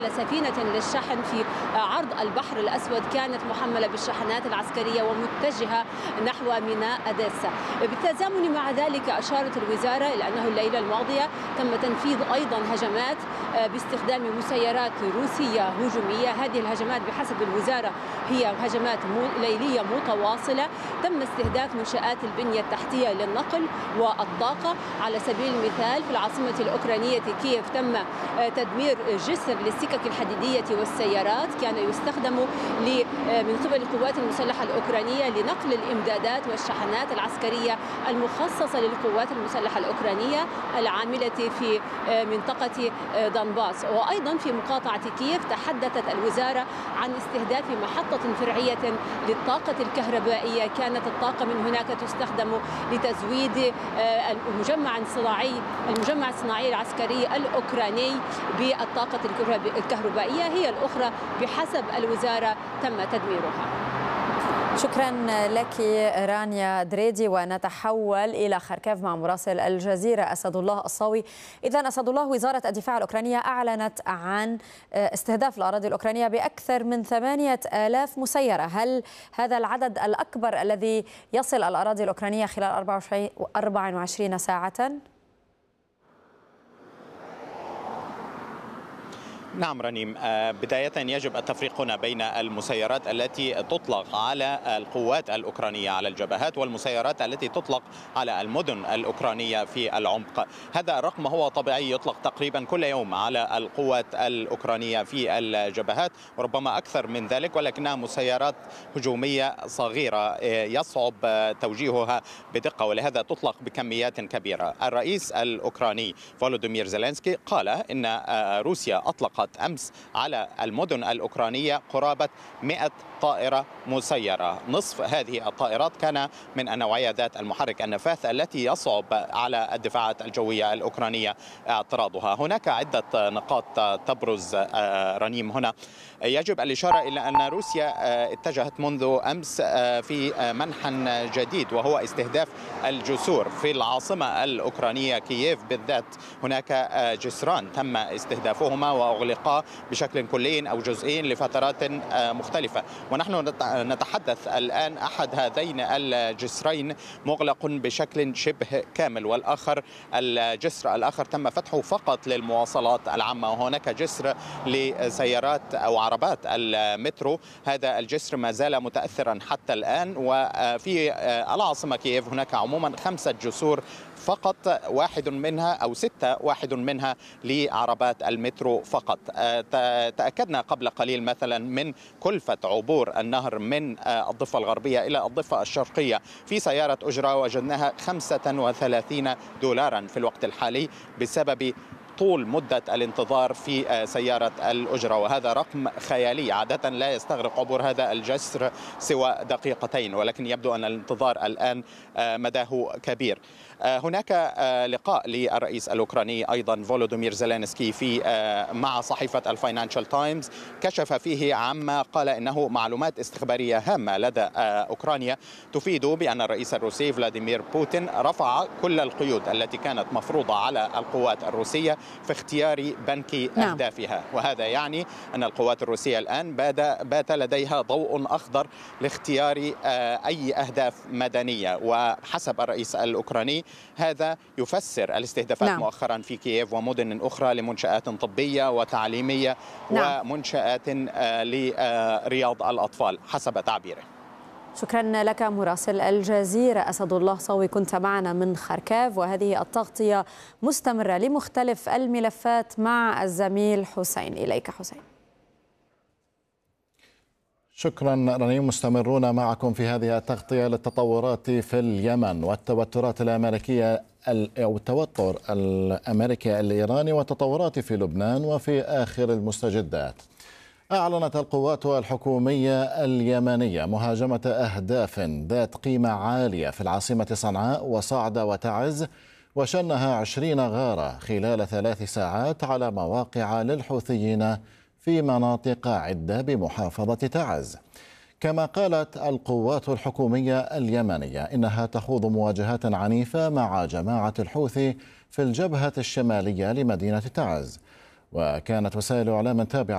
سفينة للشحن في عرض البحر الأسود كانت محملة بالشحنات العسكرية ومتجهة نحو ميناء أديسا. بالتزامن مع ذلك أشارت الوزارة إلى أنه الليلة الماضية تم تنفيذ أيضا هجمات باستخدام مسيرات روسية هجومية. هذه الهجمات بحسب الوزارة هي هجمات ليلية متواصلة، تم استهداف منشآت البنية التحتية للنقل والطاقة. على سبيل المثال في العاصمة الأوكرانية كييف تم تدمير جسر للسكك الحديدية والسيارات كان يستخدم من قبل القوات المسلحة الأوكرانية لنقل الإمدادات والشحنات العسكرية المخصصة للقوات المسلحة الأوكرانية العاملة في منطقة دنباس. وأيضا في مقاطعة كييف تحدثت الوزارة عن استهداف محطة فرعية للطاقة الكهربائية، كانت الطاقة من هناك تستخدم لتزويد المجمع الصناعي العسكري الأوكراني بالطاقة الكهربائية، هي الأخرى بحسب الوزارة تم تدميرها. شكرا لك رانيا دريدي. ونتحول إلى خركيف مع مراسل الجزيرة أسد الله الصاوي. إذا أسد الله، وزارة الدفاع الأوكرانية أعلنت عن استهداف الأراضي الأوكرانية بأكثر من 8000 مسيرة. هل هذا العدد الأكبر الذي يصل الأراضي الأوكرانية خلال 24 ساعة؟ نعم رنيم، بداية يجب التفريق هنا بين المسيرات التي تطلق على القوات الأوكرانية على الجبهات والمسيرات التي تطلق على المدن الأوكرانية في العمق. هذا الرقم هو طبيعي، يطلق تقريبا كل يوم على القوات الأوكرانية في الجبهات وربما أكثر من ذلك، ولكنها مسيرات هجومية صغيرة يصعب توجيهها بدقة ولهذا تطلق بكميات كبيرة. الرئيس الأوكراني فولوديمير زيلينسكي قال إن روسيا أطلقت أمس على المدن الأوكرانية قرابة 100 طائرة مسيرة. نصف هذه الطائرات كان من النوعية ذات المحرك النفاث التي يصعب على الدفاعات الجوية الأوكرانية اعتراضها. هناك عدة نقاط تبرز رنيم هنا. يجب الإشارة إلى أن روسيا اتجهت منذ أمس في منحى جديد وهو استهداف الجسور في العاصمة الأوكرانية كييف بالذات. هناك جسران تم استهدافهما وأغلقا بشكل كلي أو جزئي لفترات مختلفة، ونحن نتحدث الآن أحد هذين الجسرين مغلق بشكل شبه كامل، والآخر الجسر الآخر تم فتحه فقط للمواصلات العامة، وهناك جسر لسيارات أو عربات المترو. هذا الجسر ما زال متأثرا حتى الآن. وفي العاصمة كييف هناك عموما 5 جسور فقط، واحد منها لعربات المترو فقط. تأكدنا قبل قليل مثلا من كلفة عبور النهر من الضفة الغربية إلى الضفة الشرقية في سيارة أجرة، وجدناها $35 في الوقت الحالي بسبب طول مدة الانتظار في سيارة الأجرة، وهذا رقم خيالي. عادة لا يستغرق عبور هذا الجسر سوى دقيقتين، ولكن يبدو أن الانتظار الآن مداه كبير. هناك لقاء للرئيس الأوكراني أيضا فولوديمير زيلينسكي مع صحيفة الفاينانشال تايمز، كشف فيه عما قال إنه معلومات استخبارية هامة لدى أوكرانيا تفيد بأن الرئيس الروسي فلاديمير بوتين رفع كل القيود التي كانت مفروضة على القوات الروسية في اختيار بنك أهدافها. وهذا يعني أن القوات الروسية الآن بات لديها ضوء أخضر لاختيار أي أهداف مدنية. وحسب الرئيس الأوكراني هذا يفسر الاستهدافات مؤخرا في كييف ومدن أخرى لمنشآت طبية وتعليمية ومنشآت لرياض الأطفال حسب تعبيره. شكرا لك مراسل الجزيرة أسد الله صاوي، كنت معنا من خركيف. وهذه التغطية مستمرة لمختلف الملفات مع الزميل حسين. إليك حسين. شكرا رنيم. مستمرون معكم في هذه التغطية للتطورات في اليمن والتوترات الأمريكية أو التوتر الأمريكي الإيراني والتطورات في لبنان وفي آخر المستجدات. أعلنت القوات الحكومية اليمنية مهاجمة أهداف ذات قيمة عالية في العاصمة صنعاء وصعدة وتعز، وشنها 20 غارة خلال 3 ساعات على مواقع للحوثيين في مناطق عدة بمحافظة تعز. كما قالت القوات الحكومية اليمنية إنها تخوض مواجهات عنيفة مع جماعة الحوثي في الجبهة الشمالية لمدينة تعز. وكانت وسائل إعلام تابعة